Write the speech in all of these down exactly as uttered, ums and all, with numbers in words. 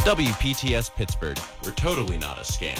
W P T S Pittsburgh. We're totally not a scam.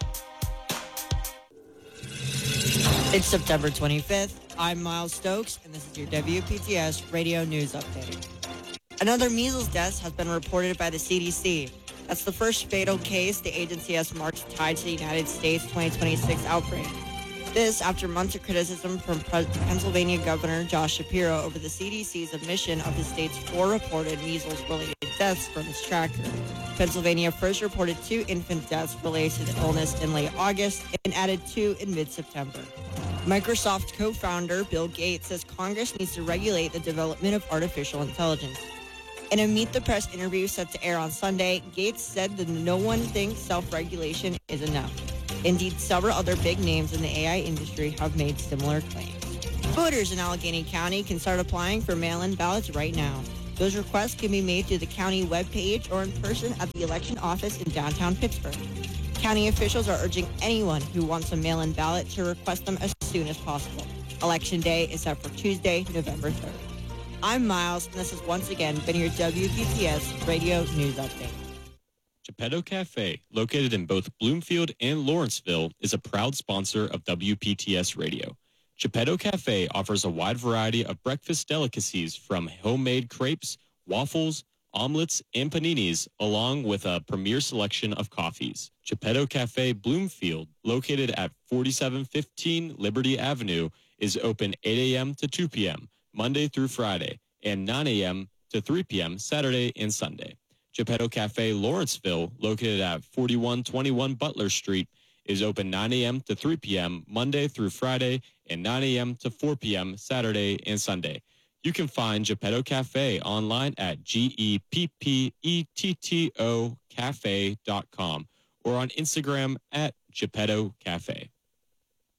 It's September twenty-fifth. I'm Miles Stokes, and this is your W P T S Radio News Update. Another measles death has been reported by the C D C. That's the first fatal case the agency has marked tied to the United States twenty twenty-six outbreak. This after months of criticism from Pennsylvania Governor Josh Shapiro over the C D C's omission of the state's four reported measles-related deaths from its tracker. Pennsylvania first reported two infant deaths related to the illness in late August and added two in mid-September. Microsoft co-founder Bill Gates says Congress needs to regulate the development of artificial intelligence. In a Meet the Press interview set to air on Sunday, Gates said that no one thinks self-regulation is enough. Indeed, several other big names in the A I industry have made similar claims. Voters in Allegheny County can start applying for mail-in ballots right now. Those requests can be made through the county webpage or in person at the election office in downtown Pittsburgh. County officials are urging anyone who wants a mail-in ballot to request them as soon as possible. Election Day is set for Tuesday, November third. I'm Miles, and this has once again been your W P T S Radio News Update. Geppetto Cafe, located in both Bloomfield and Lawrenceville, is a proud sponsor of W P T S Radio. Geppetto Cafe offers a wide variety of breakfast delicacies from homemade crepes, waffles, omelets, and paninis, along with a premier selection of coffees. Geppetto Cafe Bloomfield, located at forty-seven fifteen Liberty Avenue, is open eight a.m. to two p.m., Monday through Friday, and nine a.m. to three p.m. Saturday and Sunday. Geppetto Cafe Lawrenceville, located at forty-one twenty-one Butler Street, is open nine a.m. to three p.m. Monday through Friday and nine a.m. to four p.m. Saturday and Sunday. You can find Geppetto Cafe online at G E P P E T T O cafe dot com or on Instagram at Geppetto Cafe.